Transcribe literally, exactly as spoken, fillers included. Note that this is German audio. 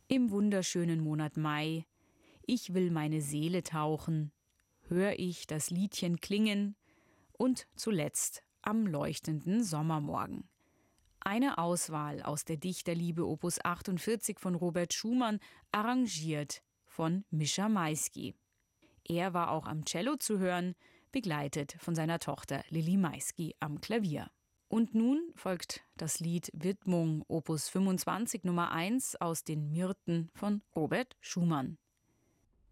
Im wunderschönen Monat Mai, ich will meine Seele tauchen, hör ich das Liedchen klingen und zuletzt am leuchtenden Sommermorgen. Eine Auswahl aus der Dichterliebe Opus achtundvierzig von Robert Schumann, arrangiert von Mischa Maisky. Er war auch am Cello zu hören, begleitet von seiner Tochter Lilly Maisky am Klavier. Und nun folgt das Lied Widmung Opus fünfundzwanzig Nummer eins aus den Myrten von Robert Schumann.